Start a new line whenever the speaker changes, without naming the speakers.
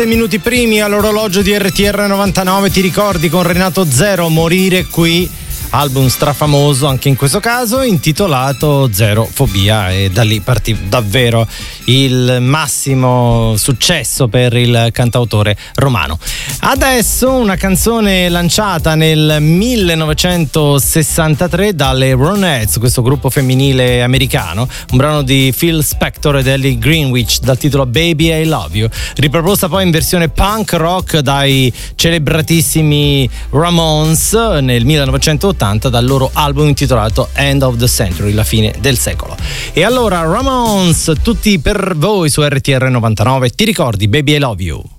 Minuti primi all'orologio di RTR 99, ti ricordi, con Renato Zero, Morire qui, album strafamoso anche in questo caso, intitolato Zero Fobia, e da lì partì davvero il massimo successo per il cantautore romano. Adesso una canzone lanciata nel 1963 dalle Ronettes, questo gruppo femminile americano, un brano di Phil Spector ed Ellie Greenwich dal titolo Baby I Love You, riproposta poi in versione punk rock dai celebratissimi Ramones nel 1980 dal loro album intitolato End of the Century, la fine del secolo. E allora Ramones, tutti per voi su RTR 99, ti ricordi Baby I Love You.